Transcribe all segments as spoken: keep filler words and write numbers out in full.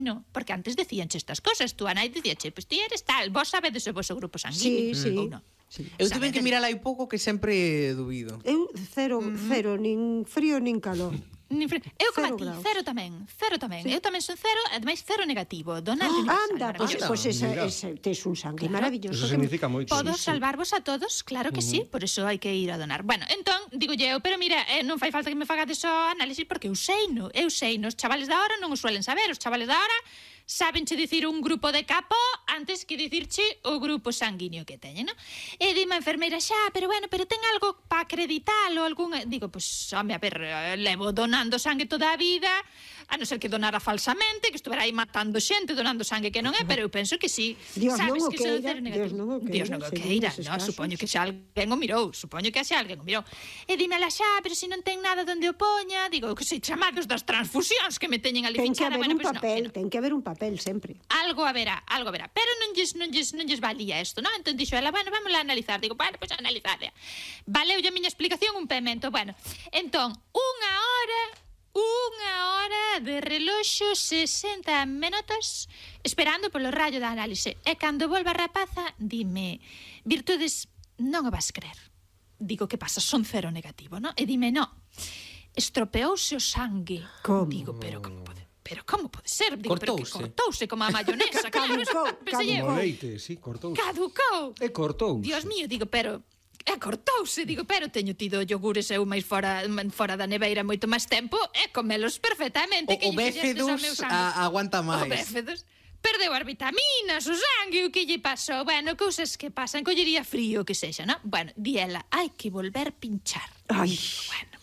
No, porque antes decíanche estas cosas, tú a nai dicíache, pois ti eres tal, vos sabedes o vosso grupo sanguíneo, sí, sí. ou non? Sí. Eu tuve que mirar hai pouco que sempre dubido. Eu cero, mm-hmm. cero, nin frío nin calor. Nin frío. Eu como a ti, graus. cero tamén, cero tamén. Sí. Eu tamén son cero, ademais cero negativo. Donar Oh, universal. anda, pois pues, pues ese, ese, tes un sangue claro. maravilloso. Eso significa moito. Podo sí, salvarvos a todos, claro que uh-huh. sí, por eso hai que ir a donar. Bueno, entón, digo eu, pero mira, eh, non fai falta que me fagades o análisis porque eu sei, no, eu sei, nos chavales da hora non o suelen saber, os chavales da hora sabenche dicir un grupo de capo antes que dicirche o grupo sanguíneo que teñen, non? E dime a enfermeira xa, pero bueno, pero ten algo para acreditalo, algún... Digo, pois, pues, home, a ver, levo donando sangue toda a vida, a non ser que donara falsamente, que estuvera aí matando xente, donando sangue que non é, pero eu penso que sí. Dios sabes non o que queira, Dios non o queira. Dios non o queira, no, supoño que xa alguén o mirou, supoño que xa alguén o mirou. E dime la xa, pero se non ten nada donde o poña, digo, que sei, chamados das transfusións que me teñen ali ten fichada. Ten que haber bueno, un pues papel, no, no. ten que haber un papel sempre. Algo haberá, algo haberá, pero non lles, non lles, non lles valía isto, non? Entón dixo ela, bueno, vamos a analizar. Digo, bueno, pois pues, analizarla. Valeu a miña explicación un pemento. Bueno, entón, unha hora, unha hora de reloxo, sesenta minutos, esperando polo rayo da análise. E cando volva a rapaza, dime, Virtudes, non o vas creer. Digo, que pasa? Son cero negativo, non? E dime, non, estropeouse o sangue. Como? Digo, pero como pode? Pero como pode ser? Digo, Cortouse. pero que cortouse como a mayonesa. Caducou, Como leite, sí, cortou. Caducou. E cortou. Dios mío, digo, pero... E cortouse, digo, pero teño tido yogures eu máis fora, fora da neveira moito máis tempo e comelos perfectamente. O, que o Béfedus a, aguanta máis. O Béfedus perdeu as vitaminas, o sangue, o que lle pasou. Bueno, cousas que pasan, collería frío, que sexa, non? Bueno, di ela, hai que volver pinchar. Ai. Bueno.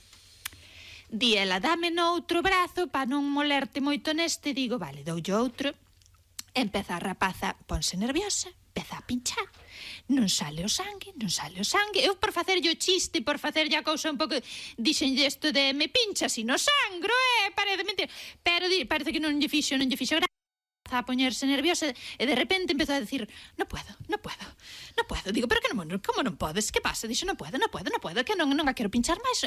Di ela, dame no outro brazo para non molerte moito neste. Digo, vale, doulle outro. Empeza a rapaza, ponse nerviosa, empeza a pinchar. Non sale o sangue, non sale o sangue. Eu por facerlle o chiste, por facerlle a cousa un pouco, dixenlle isto de me pincha si no sangro, eh, parece mentira. Pero di, parece que non lle fixo, non lle fixo gracia a poñerse nerviosa e de repente empezou a decir, no puedo, no puedo, no puedo. Digo, pero que non, como non podes? Que pasa? Dixo, non puedo, non puedo, non puedo, que non, non a quero pinchar máis.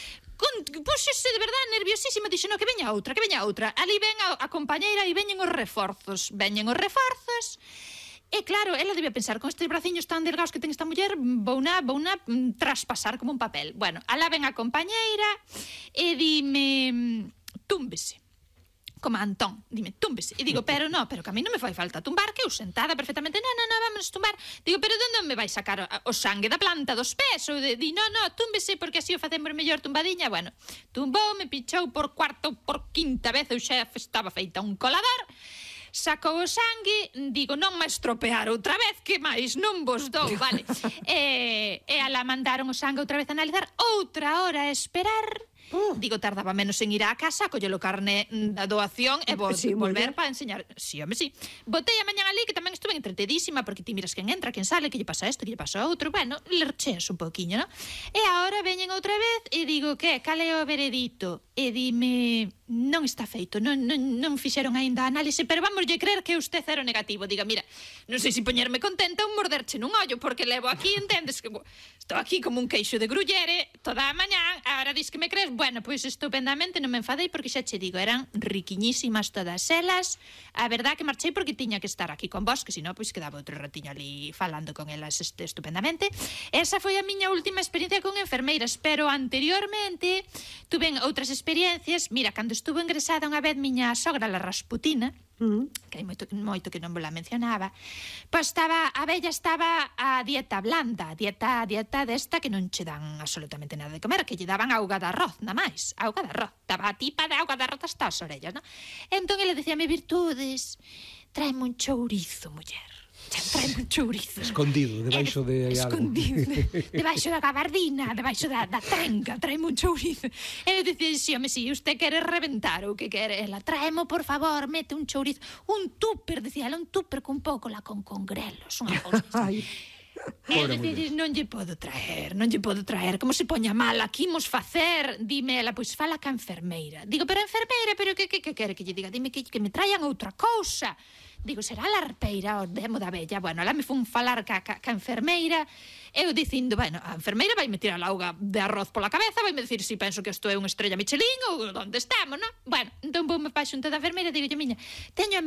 Puxese de verdade nerviosísima, dixo, no, que veña outra, que veña outra. Ali ven a, a compañeira e veñen os reforzos, veñen os reforzos. E claro, ela debía pensar, con estes braciños tan delgados que ten esta muller, vou na, vou na mm, traspasar como un papel. Bueno, alá ven a compañeira e dime, túmbese. Como a Antón, dime, túmbese. E digo, pero no, pero que a mí non me fai falta tumbar, que eu sentada perfectamente, no, no, no, vámonos tumbar. Digo, pero onde me vai sacar o, o sangue da planta dos pés? Ou de, di, no, no, túmbese, porque así o facemos mellor tumbadiña. Bueno, tumbou, me pinchou por cuarta ou por quinta vez, eu xa estaba feita un colador. Sacou o sangue, digo, non me estropear outra vez, que máis non vos dou, vale. e, e ala mandaron o sangue outra vez a analizar, outra hora a esperar. Uh. Digo, tardaba menos en ir á casa, collelo carné da doación e vou sí, volver para enseñar. Sí, home, sí. Botei a mañan ali, que tamén estuve entretedísima, porque ti miras quen entra, quen sale, que lle pasa isto, que lle pasa outro. Bueno, lercheas un poquinho, non? E agora veñen outra vez e digo, que, cal é o veredito? E dime, non está feito, non, non, non fixeron aínda a análise, pero vamos lle creer que usted cero negativo. Diga, mira, non sei se poñerme contenta ou morderche nun ollo, porque levo aquí, entendes, que estou aquí como un queixo de gruyere toda a mañán, agora dis que me crees. Bueno, pois estupendamente, non me enfadei, porque xa che digo, eran riquiñísimas todas elas. A verdad que marchei porque tiña que estar aquí con vos, que senón pois quedaba outro ratiño ali falando con elas este, estupendamente. Esa foi a miña última experiencia con enfermeiras, pero anteriormente tuve outras experiencias. Mira, cando estuvo ingresada unha vez miña sogra, la Rasputina, Uh-huh. que hai moito, moito que non vos la mencionaba, pois estaba, a bella estaba a dieta blanda, a dieta, a dieta desta que non che dan absolutamente nada de comer, que lle daban auga de arroz, na máis, auga de arroz, estaba a tipa de auga de arroz hasta as orellas, non? Entón ele decía, me Virtudes, tráeme un chourizo, muller. Tráeme un chourizo. Escondido, debaixo de algo. Escondido, debaixo da gabardina, debaixo da, da trenca, tráeme un chourizo. E eu dicía, si, home, si, usted quere reventar ou que quere? Ela, tráemo, por favor, mete un chourizo. Un tupper, decía ela, un tupper con pouco la con congrelos, unha cousa así. E dicir, non lle podo traer, non lle podo traer, como se poña mal, aquí imos facer. Dime ela, pois fala ca enfermeira. Digo, pero enfermeira, pero que, que, que quere que lle diga? Dime que, que me traian outra cousa. digo, será a larpeira o demo da vella. Bueno, ela me fun falar ca, ca, ca enfermeira, eu dicindo, bueno, a enfermeira vai me tirar a auga de arroz pola cabeza, vai me dicir se si penso que isto é unha estrella Michelin ou onde estamos, non? Bueno, entón vou me pa xunta da enfermeira e digo, miña, teño a